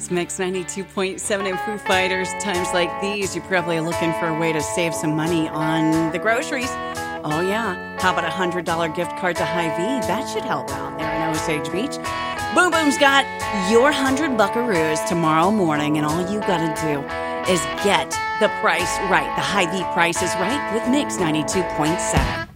It's Mix 92.7 and Foo Fighters. Times like these, you're probably looking for a way to save some money on the groceries. Oh, yeah. How about a $100 gift card to Hy-Vee? That should help out there in Osage Beach. Boom Boom's got your 100 buckaroos tomorrow morning, and all you got to do is get the price right. The Hy-Vee price is right with Mix 92.7.